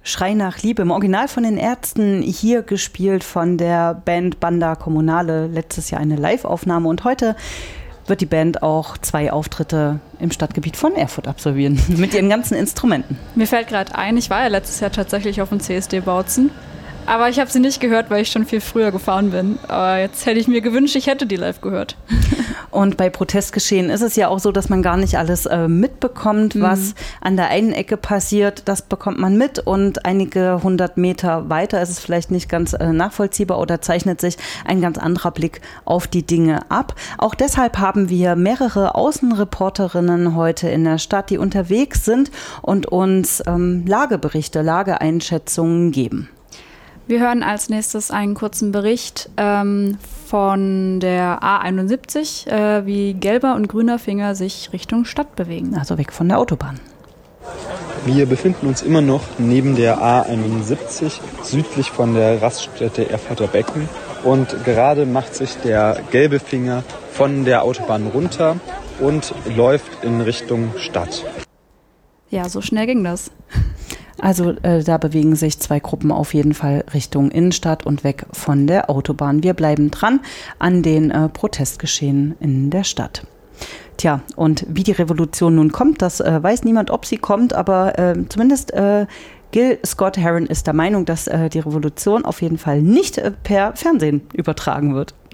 Schrei nach Liebe, im Original von den Ärzten, hier gespielt von der Band Banda Comunale, letztes Jahr eine Live-Aufnahme und heute wird die Band auch 2 Auftritte im Stadtgebiet von Erfurt absolvieren, mit ihren ganzen Instrumenten. Mir fällt gerade ein, ich war ja letztes Jahr tatsächlich auf dem CSD Bautzen, aber ich habe sie nicht gehört, weil ich schon viel früher gefahren bin. Aber jetzt hätte ich mir gewünscht, ich hätte die live gehört. Und bei Protestgeschehen ist es ja auch so, dass man gar nicht alles mitbekommt, was an der einen Ecke passiert. Das bekommt man mit und einige 100 Meter weiter ist es vielleicht nicht ganz nachvollziehbar oder zeichnet sich ein ganz anderer Blick auf die Dinge ab. Auch deshalb haben wir mehrere Außenreporterinnen heute in der Stadt, die unterwegs sind und uns Lageberichte, Lageeinschätzungen geben. Wir hören als nächstes einen kurzen Bericht von der A71, wie gelber und grüner Finger sich Richtung Stadt bewegen. Also weg von der Autobahn. Wir befinden uns immer noch neben der A71, südlich von der Raststätte Erfurter Becken. Und gerade macht sich der gelbe Finger von der Autobahn runter und läuft in Richtung Stadt. Ja, so schnell ging das. Also da bewegen sich 2 Gruppen auf jeden Fall Richtung Innenstadt und weg von der Autobahn. Wir bleiben dran an den Protestgeschehen in der Stadt. Tja, und wie die Revolution nun kommt, das weiß niemand, ob sie kommt, aber zumindest Gil Scott-Heron ist der Meinung, dass die Revolution auf jeden Fall nicht per Fernsehen übertragen wird.